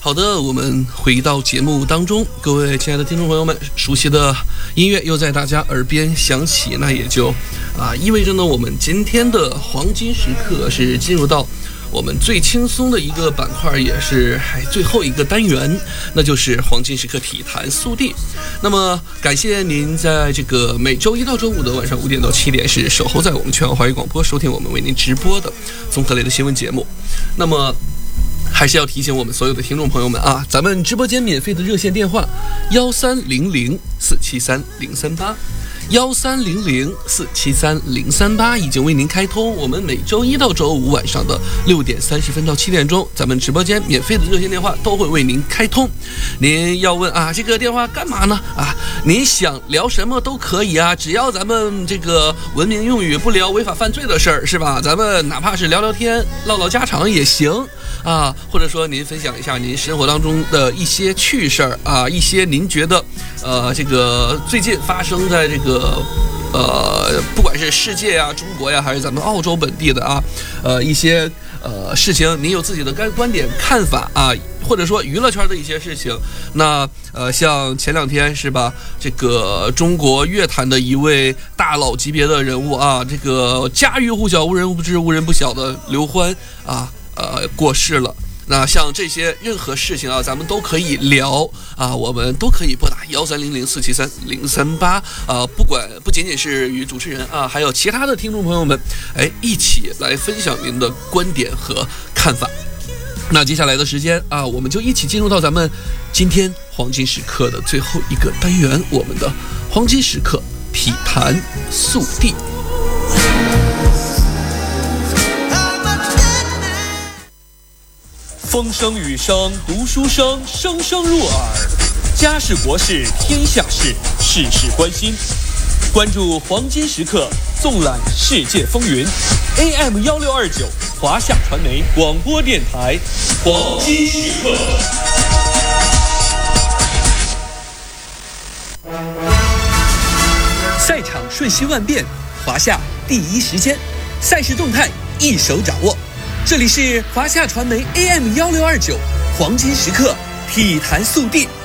好的，我们回到节目当中，各位亲爱的听众朋友们，熟悉的音乐又在大家耳边响起，那也就意味着呢，我们今天的黄金时刻是进入到我们最轻松的一个板块，也是最后一个单元，那就是黄金时刻体坛速递。那么感谢您在这个每周一到周五的晚上5点到7点是守候在我们全网华语广播收听我们为您直播的综合类的新闻节目。那么还是要提醒我们所有的听众朋友们啊，咱们直播间免费的热线电话13004730381300473038已经为您开通。我们每周一到周五晚上的6点30分到7点钟，咱们直播间免费的热线电话都会为您开通。您要问这个电话干嘛呢？您想聊什么都可以只要咱们这个文明用语，不聊违法犯罪的事儿，是吧？咱们哪怕是聊聊天、唠唠家常也行或者说您分享一下您生活当中的一些趣事儿一些您觉得这个最近发生在这个不管是世界中国还是咱们澳洲本地的一些事情，您有自己的观点看法或者说娱乐圈的一些事情。那像前2天是吧，这个中国乐坛的一位大佬级别的人物这个家喻户晓、无人不知、无人不晓的刘欢过世了。那像这些任何事情咱们都可以聊我们都可以拨打1300473038不仅仅是与主持人还有其他的听众朋友们一起来分享您的观点和看法。那接下来的时间我们就一起进入到咱们今天黄金时刻的最后一个单元，我们的黄金时刻体坛速递。 风声雨声读书声，声声入耳。家事国事天下事，事事关心。关注黄金时刻，纵览世界风云。AM1629华夏传媒广播电台，黄金时刻。赛场瞬息万变，华夏第一时间，赛事动态一手掌握。这里是华夏传媒 AM1629黄金时刻体坛速递。